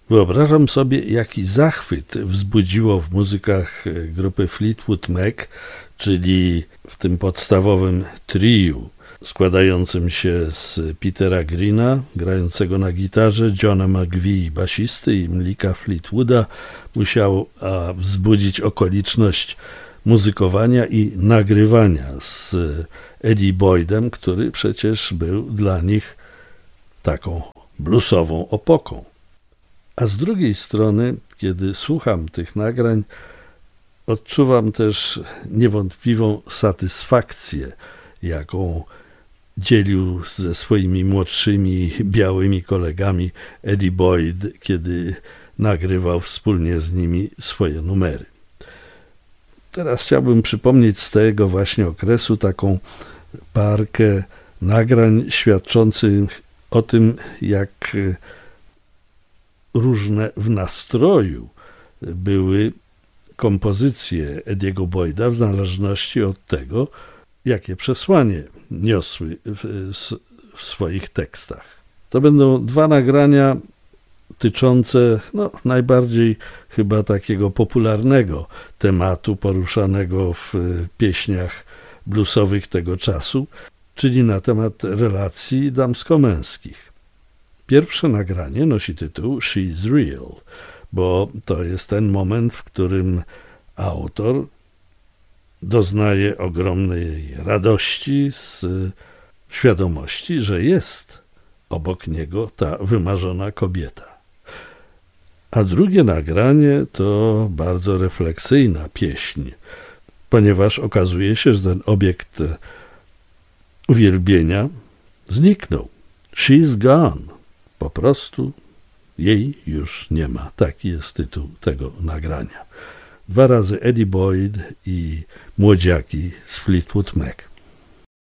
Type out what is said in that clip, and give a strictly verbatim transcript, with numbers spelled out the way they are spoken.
Wyobrażam sobie, jaki zachwyt wzbudziło w muzykach grupy Fleetwood Mac, czyli w tym podstawowym triu składającym się z Petera Greena, grającego na gitarze, Johna McVie, basisty, i Mlicka Fleetwooda, musiał wzbudzić okoliczność muzykowania i nagrywania z Eddie Boydem, który przecież był dla nich taką bluesową opoką. A z drugiej strony, kiedy słucham tych nagrań, odczuwam też niewątpliwą satysfakcję, jaką dzielił ze swoimi młodszymi białymi kolegami Eddie Boyd, kiedy nagrywał wspólnie z nimi swoje numery. Teraz chciałbym przypomnieć z tego właśnie okresu taką parkę nagrań świadczących o tym, jak różne w nastroju były kompozycje Eddiego Boyda w zależności od tego, jakie przesłanie niosły w, w swoich tekstach. To będą dwa nagrania tyczące no, najbardziej chyba takiego popularnego tematu poruszanego w pieśniach bluesowych tego czasu, czyli na temat relacji damsko-męskich. Pierwsze nagranie nosi tytuł She's Real, bo to jest ten moment, w którym autor doznaje ogromnej radości z świadomości, że jest obok niego ta wymarzona kobieta. A drugie nagranie to bardzo refleksyjna pieśń, ponieważ okazuje się, że ten obiekt uwielbienia zniknął. She's gone. Po prostu jej już nie ma. Taki jest tytuł tego nagrania. Dwa razy Eddie Boyd i młodziaki z Fleetwood Mac.